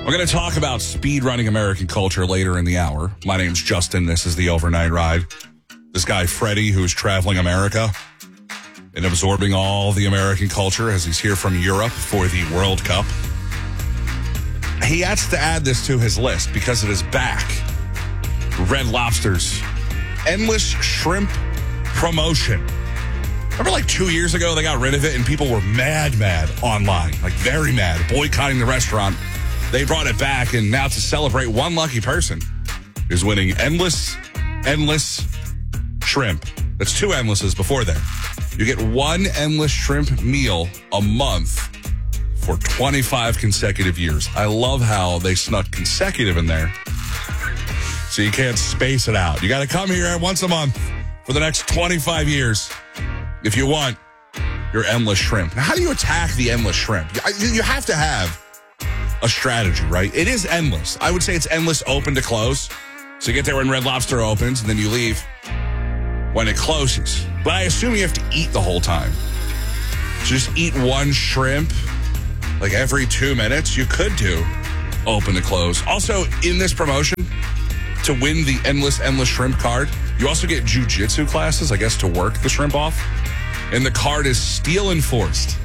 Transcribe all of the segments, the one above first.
We're going to talk about speedrunning American culture later in the hour. My name's Justin. This is the Overnight Ride. This guy, Freddie, who's traveling America and absorbing all the American culture as he's here from Europe for the World Cup. He has to add this to his list because it is back. Red Lobster's Endless Shrimp Promotion. Remember like 2 years ago, they got rid of it and people were mad online, like very mad, boycotting the restaurant. They brought it back, and now to celebrate, one lucky person is winning endless shrimp. That's two endlesses before there. You get one endless shrimp meal a month for 25 consecutive years. I love how they snuck consecutive in there, so you can't space it out. You got to come here once a month for the next 25 years if you want your endless shrimp. Now, how do you attack the endless shrimp? You have to have a strategy, right? It is endless. I would say it's endless open to close. So you get there when Red Lobster opens, and then you leave when it closes. But I assume you have to eat the whole time. So just eat one shrimp like every 2 minutes. You could do open to close. Also, in this promotion, to win the endless shrimp card, you also get jiu-jitsu classes, I guess, to work the shrimp off. And the card is steel enforced.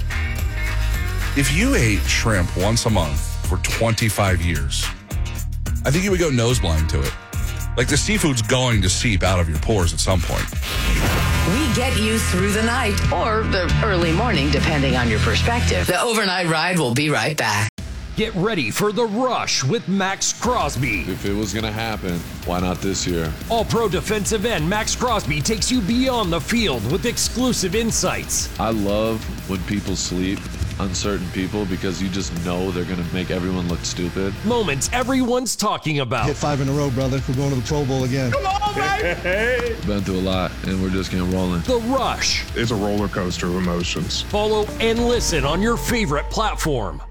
If you ate shrimp once a month for 25 years, I think you would go nose blind to it. Like the seafood's going to seep out of your pores at some point. We get you through the night or the early morning, depending on your perspective. The Overnight Ride will be right back. Get ready for The Rush with Max Crosby. If it was going to happen, why not this year? All-pro defensive end Max Crosby takes you beyond the field with exclusive insights. I love when people sleep on certain people because you just know they're going to make everyone look stupid. Moments everyone's talking about. Hit 5 in a row, brother. We're going to the Pro Bowl again. Come on, baby! Been through a lot, and we're just getting rolling. The Rush. It's a roller coaster of emotions. Follow and listen on your favorite platform.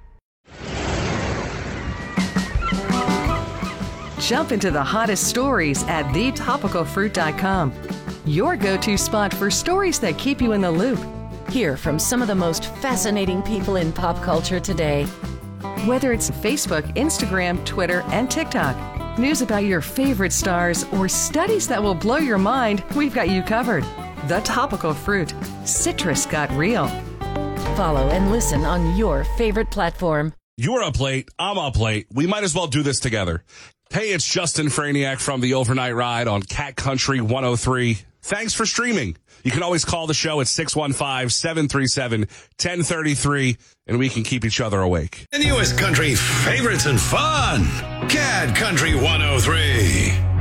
Jump into the hottest stories at thetopicalfruit.com. Your go-to spot for stories that keep you in the loop. Hear from some of the most fascinating people in pop culture today. Whether it's Facebook, Instagram, Twitter, and TikTok, news about your favorite stars, or studies that will blow your mind, we've got you covered. The Topical Fruit. Citrus got real. Follow and listen on your favorite platform. You're up late. I'm up late. We might as well do this together. Hey, it's Justin Franiak from the Overnight Ride on Cat Country 103. Thanks for streaming. You can always call the show at 615-737-1033, and we can keep each other awake. The newest country favorites and fun. Cat Country 103.